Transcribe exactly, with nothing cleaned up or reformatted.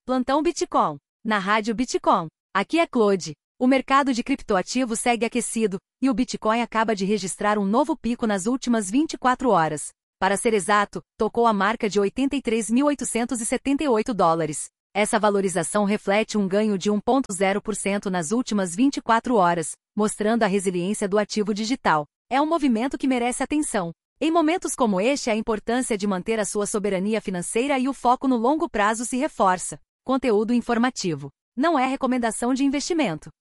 Plantão Bitcoin. Na Rádio Bitcoin. Aqui é Claude. O mercado de criptoativos segue aquecido, e o Bitcoin acaba de registrar um novo pico nas últimas vinte e quatro horas. Para ser exato, tocou a marca de oitenta e três mil oitocentos e setenta e oito dólares. Essa valorização reflete um ganho de um vírgula zero por cento nas últimas vinte e quatro horas, mostrando a resiliência do ativo digital. É um movimento que merece atenção. Em momentos como este, a importância de manter a sua soberania financeira e o foco no longo prazo se reforça. Conteúdo informativo. Não é recomendação de investimento.